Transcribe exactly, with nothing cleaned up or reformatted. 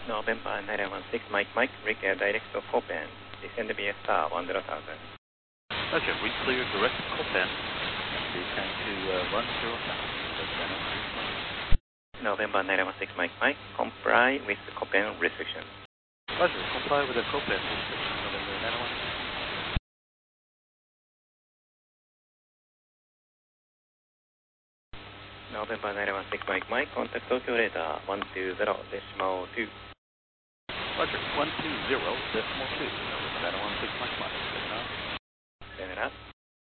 November nine one six, Mike Mike, Rick Air Direct of Copen. Descend via star one zero thousand. Roger, we clear direct Copen. Descend to uh, one zero thousand. November nine one six, Mike Mike, comply with Copen restrictions. Roger, comply with the Copen restrictions. November nine one six. November nine one six, Mike Mike, contact Tokyo radar one two zero decimal two. Roger, one two zero decimal two. November nine one six, Mike Mike. Send it up.